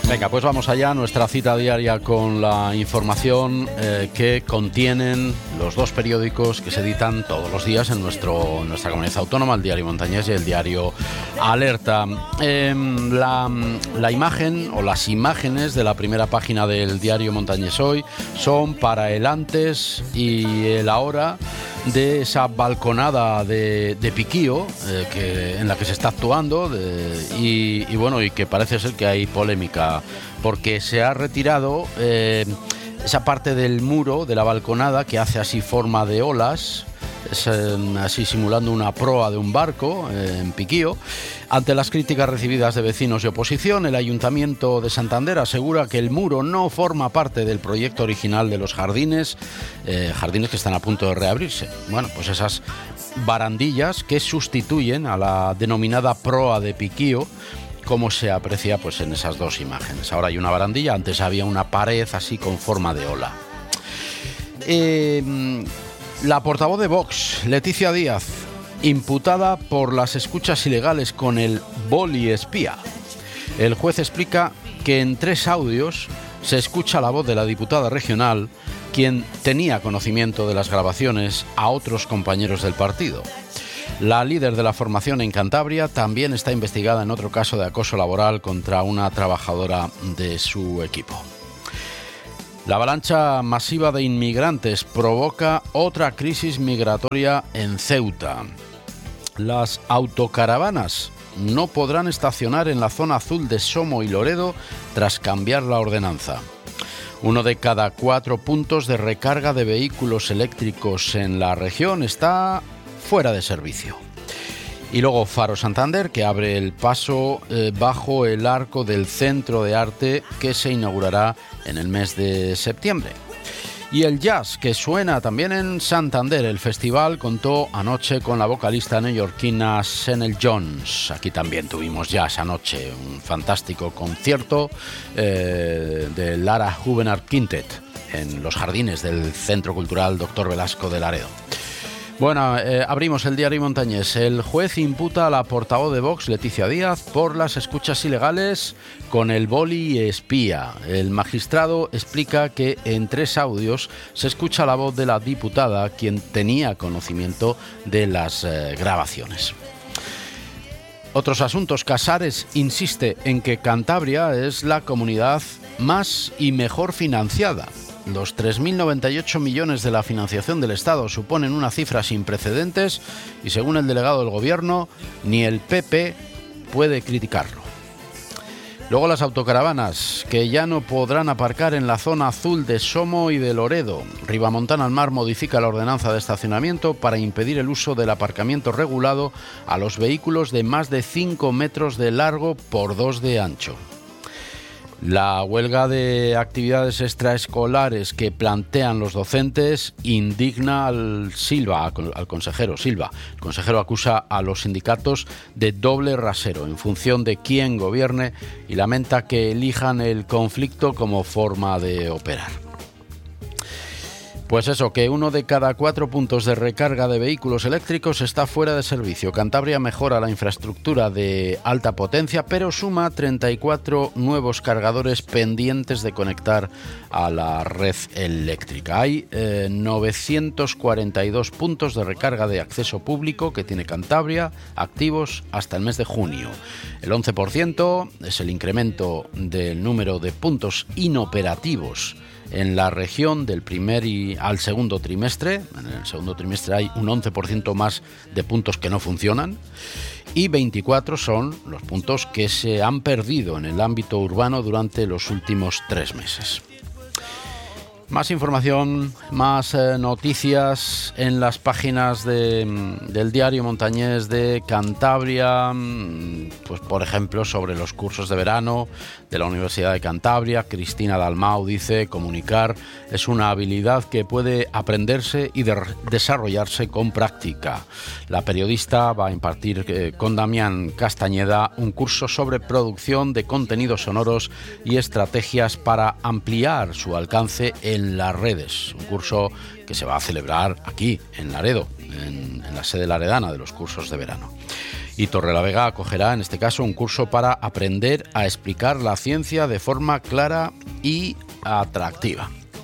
Venga, pues vamos allá, nuestra cita diaria con la información que contienen los dos periódicos que se editan todos los días en nuestra comunidad autónoma, el Diario Montañés y el Diario Alerta. La imagen o las imágenes de la primera página del Diario Montañés hoy son para el antes y el ahora de esa balconada de Piquío en la que se está actuando y que parece ser que hay polémica porque se ha retirado esa parte del muro de la balconada que hace así forma de olas, así simulando una proa de un barco en Piquío. Ante las críticas recibidas de vecinos y oposición, el Ayuntamiento de Santander asegura que el muro no forma parte del proyecto original de los jardines que están a punto de reabrirse. Bueno, pues esas barandillas que sustituyen a la denominada proa de Piquío, como se aprecia pues en esas dos imágenes. Ahora hay una barandilla, antes había una pared así con forma de ola. La portavoz de Vox, Leticia Díaz, imputada por las escuchas ilegales con el boli espía. El juez explica que en 3 audios se escucha la voz de la diputada regional, quien tenía conocimiento de las grabaciones a otros compañeros del partido. La líder de la formación en Cantabria también está investigada en otro caso de acoso laboral contra una trabajadora de su equipo. La avalancha masiva de inmigrantes provoca otra crisis migratoria en Ceuta. Las autocaravanas no podrán estacionar en la zona azul de Somo y Loredo tras cambiar la ordenanza. 1 de cada 4 puntos de recarga de vehículos eléctricos en la región está fuera de servicio. Y luego Faro Santander, que abre el paso bajo el arco del Centro de Arte que se inaugurará en el mes de septiembre. Y el jazz, que suena también en Santander. El festival contó anoche con la vocalista neoyorquina Senel Jones. Aquí también tuvimos jazz anoche, un fantástico concierto de Lara Juvenart Quintet en los jardines del Centro Cultural Dr. Velasco de Laredo. Bueno, abrimos el Diario Montañés. El juez imputa a la portavoz de Vox, Leticia Díaz, por las escuchas ilegales con el boli espía. El magistrado explica que en 3 audios se escucha la voz de la diputada, quien tenía conocimiento de las grabaciones. Otros asuntos. Casares insiste en que Cantabria es la comunidad más y mejor financiada. Los 3.098 millones de la financiación del Estado suponen una cifra sin precedentes y, según el delegado del Gobierno, ni el PP puede criticarlo. Luego las autocaravanas, que ya no podrán aparcar en la zona azul de Somo y de Loredo. Ribamontana al Mar modifica la ordenanza de estacionamiento para impedir el uso del aparcamiento regulado a los vehículos de más de 5 metros de largo por 2 de ancho. La huelga de actividades extraescolares que plantean los docentes indigna al consejero Silva. El consejero acusa a los sindicatos de doble rasero en función de quién gobierne y lamenta que elijan el conflicto como forma de operar. Pues eso, que 1 de cada 4 puntos de recarga de vehículos eléctricos está fuera de servicio. Cantabria mejora la infraestructura de alta potencia, pero suma 34 nuevos cargadores pendientes de conectar a la red eléctrica. Hay 942 puntos de recarga de acceso público que tiene Cantabria activos hasta el mes de junio. El 11% es el incremento del número de puntos inoperativos en la región del primer y al segundo trimestre. En el segundo trimestre hay un 11% más de puntos que no funcionan y 24 son los puntos que se han perdido en el ámbito urbano durante los últimos 3 meses. Más información, más noticias en las páginas del Diario Montañés de Cantabria, pues por ejemplo sobre los cursos de verano de la Universidad de Cantabria. Cristina Dalmau dice: comunicar es una habilidad que puede aprenderse y desarrollarse con práctica. La periodista va a impartir con Damián Castañeda un curso sobre producción de contenidos sonoros y estrategias para ampliar su alcance en las redes. Un curso que se va a celebrar aquí, en Laredo, en la sede laredana de los cursos de verano. Y Torrelavega acogerá, en este caso, un curso para aprender a explicar la ciencia de forma clara y atractiva.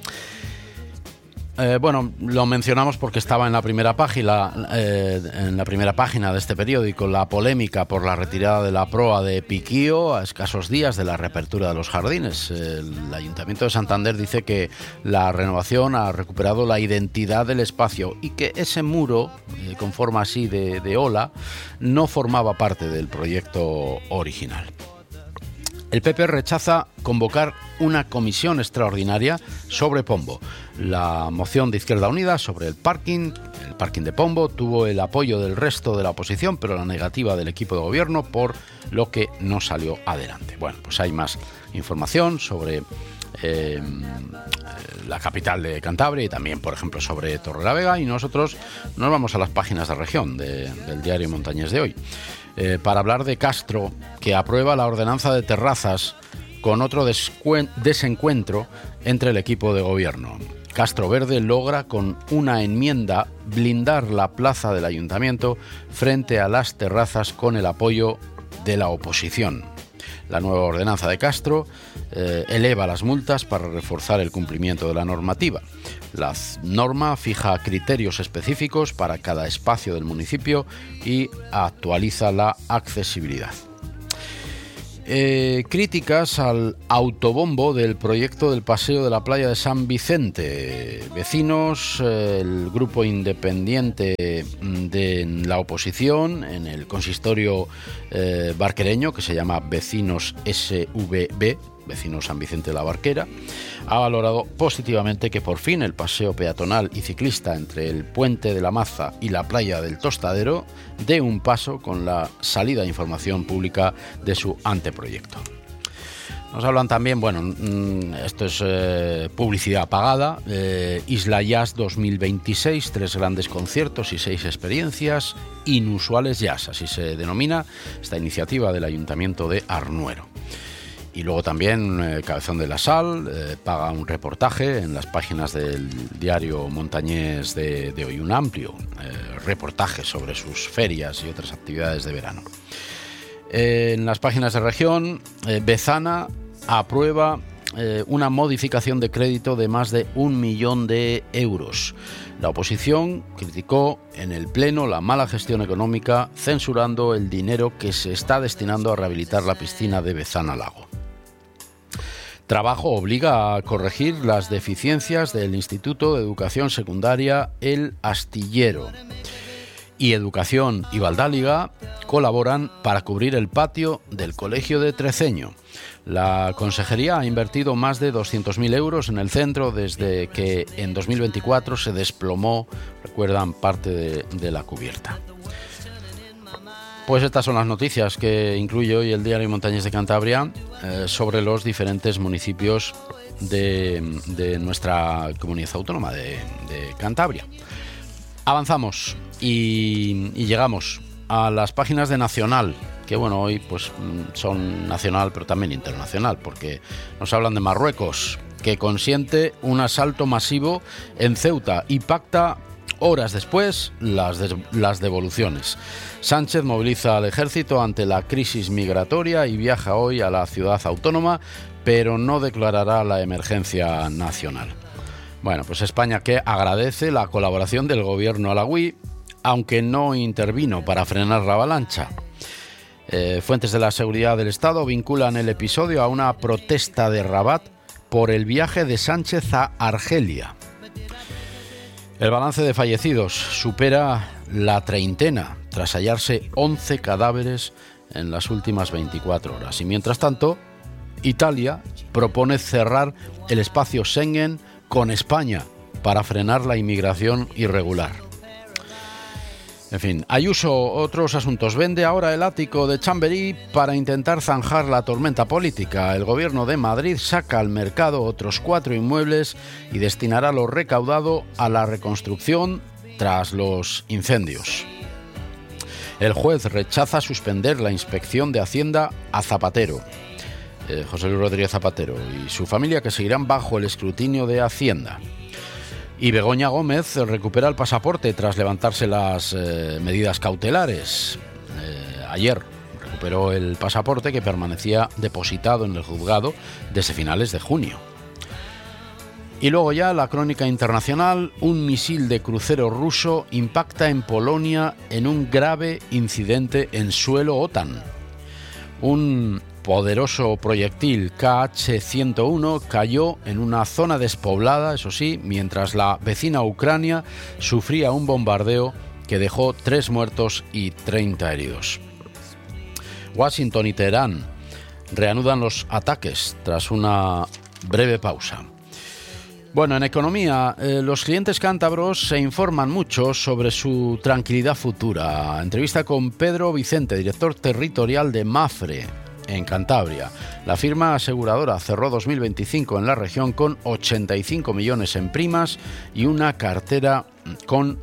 Bueno, lo mencionamos porque estaba en la primera página de este periódico, la polémica por la retirada de la proa de Piquío a escasos días de la reapertura de los jardines. El Ayuntamiento de Santander dice que la renovación ha recuperado la identidad del espacio y que ese muro, con forma así de ola, no formaba parte del proyecto original. El PP rechaza convocar una comisión extraordinaria sobre Pombo. La moción de Izquierda Unida sobre el parking de Pombo, tuvo el apoyo del resto de la oposición, pero la negativa del equipo de gobierno, por lo que no salió adelante. Bueno, pues hay más información sobre la capital de Cantabria y también, por ejemplo, sobre Torrelavega, y nosotros nos vamos a las páginas de región del diario Montañés de hoy. Para hablar de Castro, que aprueba la ordenanza de terrazas con otro desencuentro entre el equipo de gobierno. Castro Verde logra con una enmienda blindar la plaza del ayuntamiento frente a las terrazas con el apoyo de la oposición. La nueva ordenanza de Castro eleva las multas para reforzar el cumplimiento de la normativa. La norma fija criterios específicos para cada espacio del municipio y actualiza la accesibilidad. Críticas al autobombo del proyecto del paseo de la playa de San Vicente. Vecinos, el grupo independiente de la oposición en el consistorio barquereño, que se llama Vecinos SVB, Vecinos San Vicente de la Barquera, ha valorado positivamente que por fin el paseo peatonal y ciclista entre el Puente de la Maza y la playa del Tostadero dé un paso con la salida de información pública de su anteproyecto. Nos hablan también, bueno, esto es publicidad pagada, Isla Jazz 2026, 3 grandes conciertos y 6 experiencias inusuales jazz, así se denomina esta iniciativa del Ayuntamiento de Arnuero. Y luego también Cabezón de la Sal paga un reportaje en las páginas del diario Montañés de hoy, un amplio reportaje sobre sus ferias y otras actividades de verano. En las páginas de región, Bezana aprueba una modificación de crédito de más de 1 millón de euros. La oposición criticó en el Pleno la mala gestión económica, censurando el dinero que se está destinando a rehabilitar la piscina de Bezana Lago. Trabajo obliga a corregir las deficiencias del Instituto de Educación Secundaria El Astillero. Y Educación y Valdáliga colaboran para cubrir el patio del Colegio de Treceño. La Consejería ha invertido más de 200.000 euros en el centro desde que en 2024 se desplomó, recuerdan, parte de la cubierta. Pues estas son las noticias que incluye hoy el diario Montañés de Cantabria sobre los diferentes municipios de nuestra comunidad autónoma de Cantabria. Avanzamos y llegamos a las páginas de Nacional, que bueno, hoy pues son nacional pero también internacional, porque nos hablan de Marruecos, que consiente un asalto masivo en Ceuta y pacta horas después las devoluciones. Sánchez moviliza al ejército ante la crisis migratoria y viaja hoy a la ciudad autónoma, pero no declarará la emergencia nacional. Bueno, pues España, que agradece la colaboración del gobierno alauí, aunque no intervino para frenar la avalancha. Fuentes de la seguridad del Estado vinculan el episodio a una protesta de Rabat por el viaje de Sánchez a Argelia. El balance de fallecidos supera la treintena, tras hallarse 11 cadáveres en las últimas 24 horas. Y mientras tanto, Italia propone cerrar el espacio Schengen con España para frenar la inmigración irregular. En fin, Ayuso, otros asuntos. Vende ahora el ático de Chamberí para intentar zanjar la tormenta política. El gobierno de Madrid saca al mercado otros 4 inmuebles y destinará lo recaudado a la reconstrucción tras los incendios. El juez rechaza suspender la inspección de Hacienda a Zapatero, José Luis Rodríguez Zapatero, y su familia, que seguirán bajo el escrutinio de Hacienda. Y Begoña Gómez recupera el pasaporte tras levantarse las medidas cautelares. ayer recuperó el pasaporte que permanecía depositado en el juzgado desde finales de junio. Y luego ya la crónica internacional: un misil de crucero ruso impacta en Polonia en un grave incidente en suelo OTAN. Un poderoso proyectil KH-101 cayó en una zona despoblada, eso sí, mientras la vecina Ucrania sufría un bombardeo que dejó 3 muertos y 30 heridos. Washington y Teherán reanudan los ataques tras una breve pausa. Bueno, en economía, los clientes cántabros se informan mucho sobre su tranquilidad futura. Entrevista con Pedro Vicente, director territorial de Mapfre, en Cantabria. La firma aseguradora cerró 2025 en la región con 85 millones en primas y una cartera con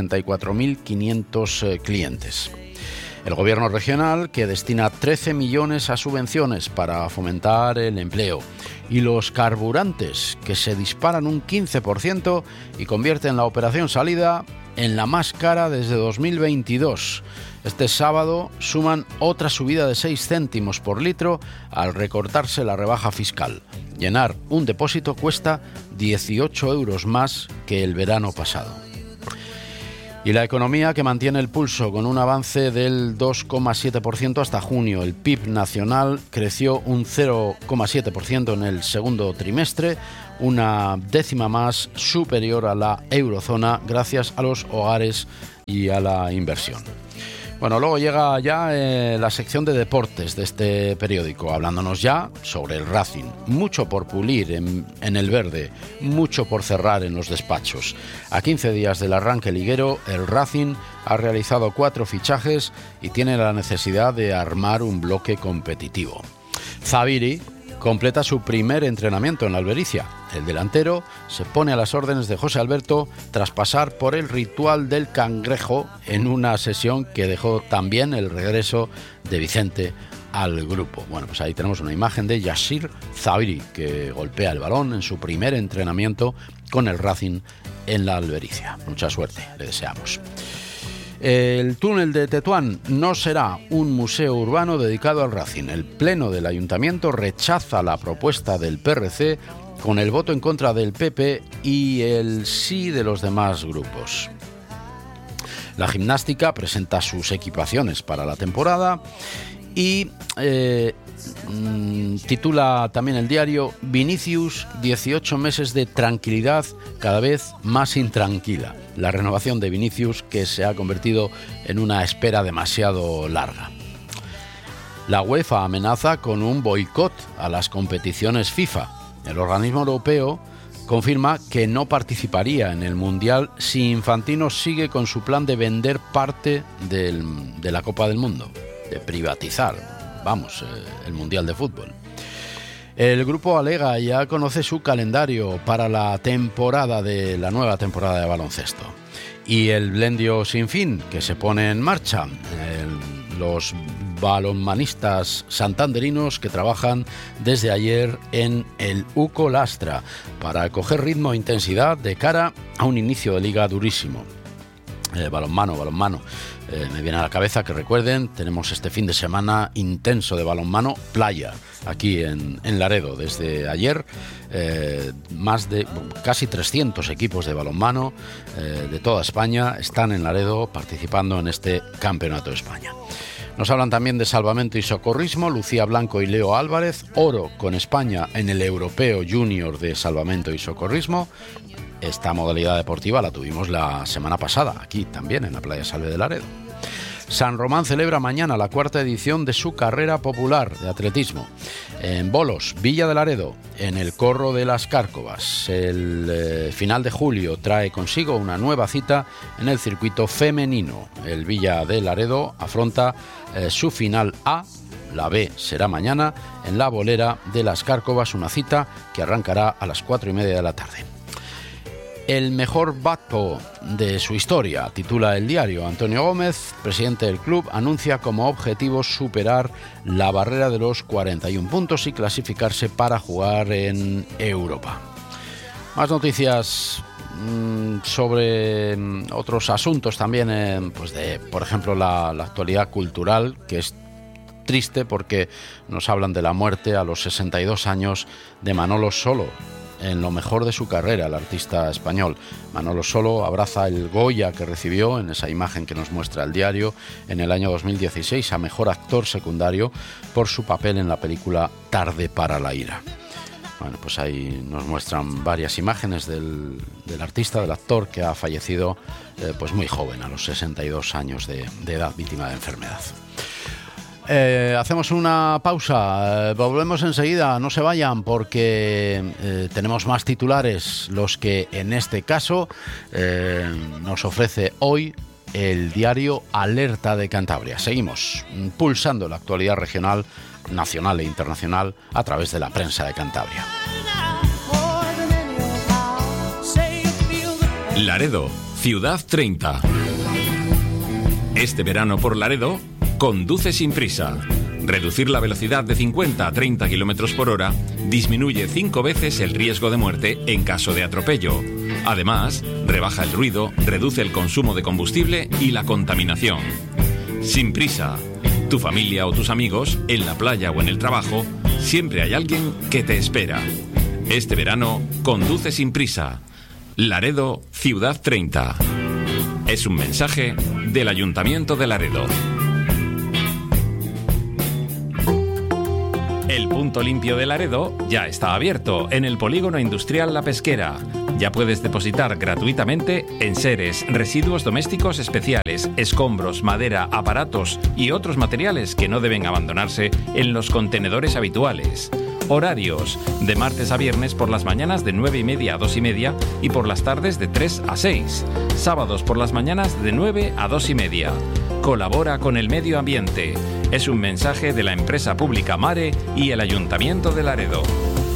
84.500 clientes. El gobierno regional, que destina 13 millones a subvenciones para fomentar el empleo, y los carburantes, que se disparan un 15% y convierten la operación salida en la más cara desde 2022. Este sábado suman otra subida de 6 céntimos por litro al recortarse la rebaja fiscal. Llenar un depósito cuesta 18 euros más que el verano pasado. Y la economía, que mantiene el pulso con un avance del 2,7% hasta junio. El PIB nacional creció un 0,7% en el segundo trimestre, una décima más superior a la eurozona gracias a los hogares y a la inversión. Bueno, luego llega ya la sección de deportes de este periódico, hablándonos ya sobre el Racing. Mucho por pulir en el verde, mucho por cerrar en los despachos. A 15 días del arranque liguero, el Racing ha realizado 4 fichajes y tiene la necesidad de armar un bloque competitivo. Zubiri completa su primer entrenamiento en la Albericia. El delantero se pone a las órdenes de José Alberto tras pasar por el ritual del cangrejo en una sesión que dejó también el regreso de Vicente al grupo. Bueno, pues ahí tenemos una imagen de Yassir Zubiri, que golpea el balón en su primer entrenamiento con el Racing en la Albericia. Mucha suerte, le deseamos. El túnel de Tetuán no será un museo urbano dedicado al Racing. El Pleno del Ayuntamiento rechaza la propuesta del PRC con el voto en contra del PP y el sí de los demás grupos. La gimnástica presenta sus equipaciones para la temporada y titula también el diario: Vinicius, 18 meses de tranquilidad cada vez más intranquila. La renovación de Vinicius, que se ha convertido en una espera demasiado larga. La UEFA amenaza con un boicot a las competiciones FIFA. El organismo europeo confirma que no participaría en el Mundial si Infantino sigue con su plan de vender parte de la Copa del Mundo, de privatizar, el Mundial de Fútbol. El grupo Alega ya conoce su calendario para la nueva temporada de baloncesto. Y el Blendio Sin Fin, que se pone en marcha. Los balonmanistas santanderinos que trabajan desde ayer en el UCO Lastra para coger ritmo e intensidad de cara a un inicio de liga durísimo. Balonmano. Me viene a la cabeza que recuerden, tenemos este fin de semana intenso de balonmano playa aquí en Laredo. Desde ayer más de casi 300 equipos de balonmano de toda España están en Laredo participando en este Campeonato de España. Nos hablan también de salvamento y socorrismo. Lucía Blanco y Leo Álvarez, oro con España en el Europeo Junior de Salvamento y Socorrismo. Esta modalidad deportiva la tuvimos la semana pasada, aquí también en la Playa Salve de Laredo. San Román celebra mañana la 4ª edición de su carrera popular de atletismo. En bolos, Villa de Laredo, en el Corro de las Cárcovas. El final de julio trae consigo una nueva cita en el circuito femenino. El Villa de Laredo afronta su final A. La B será mañana en la Bolera de las Cárcovas, una cita que arrancará a las 4:30 de la tarde. El mejor batpo de su historia, titula el diario. Antonio Gómez, presidente del club, anuncia como objetivo superar la barrera de los 41 puntos y clasificarse para jugar en Europa. Más noticias sobre otros asuntos también, pues por ejemplo, la actualidad cultural, que es triste porque nos hablan de la muerte a los 62 años de Manolo Solo, en lo mejor de su carrera, el artista español. Manolo Solo abraza el Goya que recibió, en esa imagen que nos muestra el diario, en el año 2016 a mejor actor secundario por su papel en la película Tarde para la ira. Bueno, pues ahí nos muestran varias imágenes del artista, del actor, que ha fallecido pues muy joven, a los 62 años de edad, víctima de enfermedad. Hacemos una pausa, volvemos enseguida, no se vayan porque tenemos más titulares, los que en este caso nos ofrece hoy el diario Alerta de Cantabria. Seguimos pulsando la actualidad regional, nacional e internacional a través de la prensa de Cantabria. Laredo, Ciudad 30. Este verano por Laredo, conduce sin prisa. Reducir la velocidad de 50 a 30 km por hora disminuye 5 veces el riesgo de muerte en caso de atropello. Además, rebaja el ruido, reduce el consumo de combustible y la contaminación. Sin prisa. Tu familia o tus amigos, en la playa o en el trabajo, siempre hay alguien que te espera. Este verano, conduce sin prisa. Laredo, Ciudad 30. Es un mensaje del Ayuntamiento de Laredo. El punto limpio de Laredo ya está abierto en el polígono industrial La Pesquera. Ya puedes depositar gratuitamente enseres, residuos domésticos especiales, escombros, madera, aparatos y otros materiales que no deben abandonarse en los contenedores habituales. Horarios: de martes a viernes por las mañanas de 9:30 a 2:30 y por las tardes de 3 a 6. Sábados por las mañanas de 9 a 2:30. Colabora con el medio ambiente. Es un mensaje de la empresa pública Mare y el Ayuntamiento de Laredo.